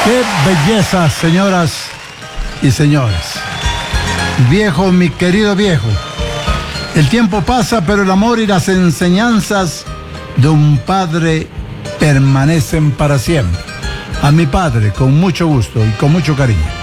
Qué belleza, señoras y señores. Viejo, mi querido viejo, el tiempo pasa, pero el amor y las enseñanzas de un padre permanecen para siempre. A mi padre, con mucho gusto y con mucho cariño.